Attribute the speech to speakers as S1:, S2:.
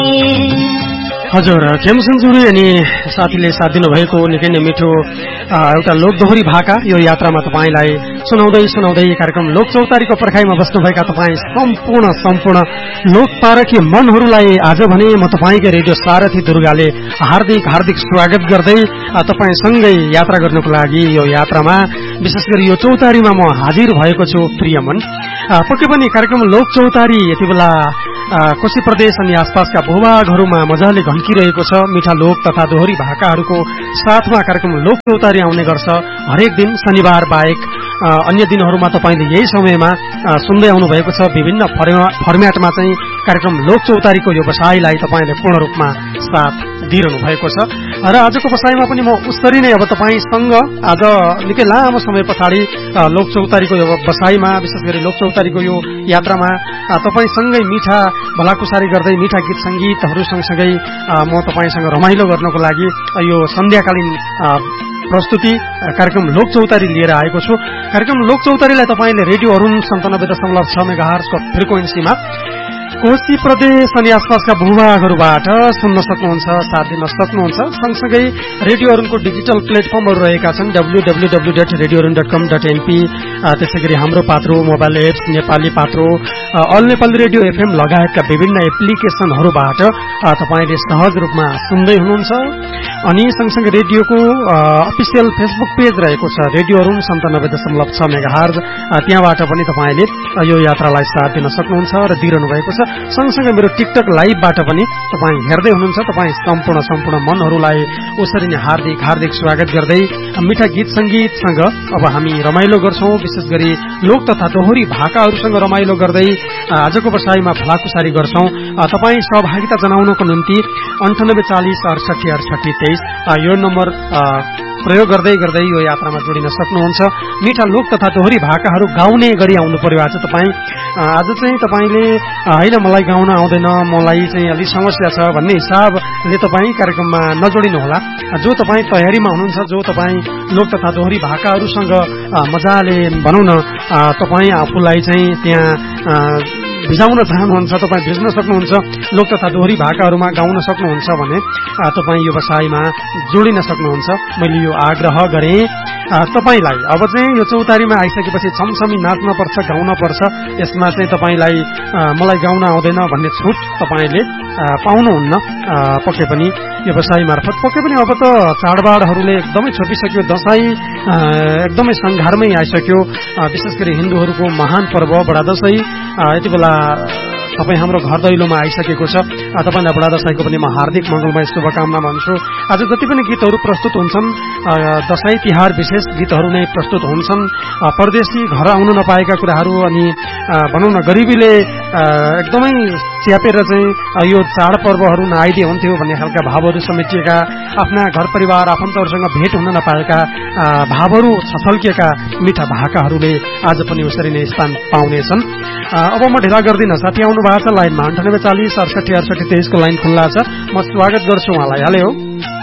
S1: हजुर, खेमसुनजुरी अनि साथीले साथ दिनुभएको निकै नै मिठो एउटा लोकदोहोरी भाका यो यात्रामा तपाईँलाई सुनाउँदै सुनाउँदै कार्यक्रम लोकचौतारीको पर्खाइमा बस्नुभएका तपाईँ सम्पूर्ण लोकपारकी मनहरूलाई आज भने म तपाईँकै रेडियो सारथी दुर्गाले हार्दिक स्वागत गर्दै तपाईँसँगै यात्रा गर्नको लागि यो यात्रामा विशेष गरी यो चौतारीमा म हाजिर भएको छु। प्रिय मन, पक्कै पनि कार्यक्रम लोकचौतारी यति बेला कोशी प्रदेश अनि आसपासका भूभागहरूमा मजाले घन्किरहेको छ। मिठा लोक तथा दोहोरी भाकाहरूको साथमा कार्यक्रम लोकचौतारी आउने गर्छ हरेक दिन शनिबार बाहेक अन्य दिनहरूमा तपाईँले यही समयमा सुन्दै आउनु भएको छ। विभिन्न फर्म्याटमा चाहिँ कार्यक्रम लोकचौतारीको यो बसाइलाई तपाईँले पूर्ण रूपमा साथ दिइरहनु भएको छ र आजको बसाइमा पनि म उसरी नै अब तपाईँसँग आज निकै लामो समय पछाडि लोकचौतारीको यो बसाइमा विशेष गरी लोकचौतारीको यो यात्रामा तपाईँसँगै मिठा भलाकुसारी गर्दै मिठा गीत सङ्गीतहरू सँगसँगै म तपाईँसँग रमाइलो गर्नको लागि यो सन्ध्याकालीन प्रस्तुति कार्यक्रम लोकचौतारी लिएर आएको छु। कार्यक्रम लोकचौतारीलाई तपाईँले रेडियो अरुण 97.6 मेगाहर्जको फ्रिक्वेन्सीमा कोशी प्रदेश अनि आसपासका भूभागहरूबाट सुन्न सक्नुहुन्छ, साथ दिन सक्नुहुन्छ। सँगसँगै रेडियो अरुणको डिजिटल प्लेटफर्महरू रहेका छन् www.radioarun.com.np, त्यसै गरी हाम्रो पात्रो मोबाइल एप्स नेपाली पात्रो, अल नेपाली रेडियो एफएम लगायतका विभिन्न एप्लिकेशनहरूबाट तपाईँले सहज रूपमा सुन्दै हुनुहुन्छ। अनि सँगसँगै रेडियोको अफिसियल फेसबुक पेज रहेको छ रेडियो अरुण 97.6 मेगाहर्ज, त्यहाँबाट पनि तपाईँले यो यात्रालाई साथ दिन सक्नुहुन्छ र दिइरहनु भएको छ। सँगसँगै मेरो टिकटक लाइभबाट पनि तपाईँ हेर्दै हुनुहुन्छ। तपाईँ सम्पूर्ण मनहरूलाई उसरी नै हार्दिक स्वागत गर्दै मिठा गीत सङ्गीतसँग अब हामी रमाइलो गर्छौं। विशेष गरी लोक तथा दोहोरी भाकाहरूसँग रमाइलो गर्दै आजको बसाइमा भलाकुसारी गर्छौं। तपाईँ सहभागिता जनाउनको निम्ति 9840686823 यो नम्बर प्रयोग गर्दै यो यात्रामा जोडिन सक्नुहुन्छ। मिठा लोक तथा दोहोरी भाकाहरू गाउने गरी आउनु पर्यो। आज चाहिँ तपाईँले होइन मलाई गाउन आउँदैन, मलाई चाहिँ अलिक समस्या छ भन्ने हिसाबले तपाईँ कार्यक्रममा नजोडिनुहोला। जो तपाईँ तयारीमा हुनुहुन्छ, जो तपाईँ लोक तथा दोहोरी भाकाहरूसँग मजाले भनौँ न तपाईँ आफूलाई चाहिँ त्यहाँ भिजाउन चाहनुहुन्छ, तपाईँ भिज्न सक्नुहुन्छ, लोक तथा दोहोरी भाकाहरूमा गाउन सक्नुहुन्छ भने तपाईँ यो बसाइमा जोडिन सक्नुहुन्छ। मैले यो आग्रह गरेँ तपाईलाई। अब चाहिँ यो चौतारीमा आइसकेपछि छमछमी नाच्न पर्छ, गाउन पर्छ, यसमा चाहिँ तपाईलाई मलाई गाउन आउँदैन भन्ने छुट तपाईले पाउनुहुन्न। पक्कै पनि यो बसाइ मार्फत पक्कै पनि अब त चाडबाडहरूले एकदमै छोपिसक्यो, दशैं एकदमै सङ्घारमै आइसक्यो। विशेष गरी हिन्दूहरूको महान पर्व बडा दशैं यति बेला तपाईँ हाम्रो घर दैलोमा आइसकेको छ। तपाईँलाई बडा दशैंको पनि म हार्दिक मङ्गलमय शुभकामना भन्छु। आज जति पनि गीतहरू प्रस्तुत हुन्छन्, दशैं तिहार विशेष गीतहरू नै प्रस्तुत हुन्छन्। परदेशी घर आउन नपाएका कुराहरू अनि भनौँ न गरिबीले एकदमै च्यापेर चाहिँ यो चाडपर्वहरू नआइदिए हुन्थ्यो भन्ने खालका भावहरू समेटिएका, आफ्ना घर परिवार आफन्तहरूसँग भेट हुन नपाएका भावहरू छछल्किएका मिठा भाकाहरूले आज पनि उसरी नै स्थान पाउनेछन्। अब म ढिला गर्दिनँ, साथी आउनु भएको छ लाइनमा 9840686823 को लाइन खुल्ला छ। म स्वागत गर्छु उहाँलाई। हेलो।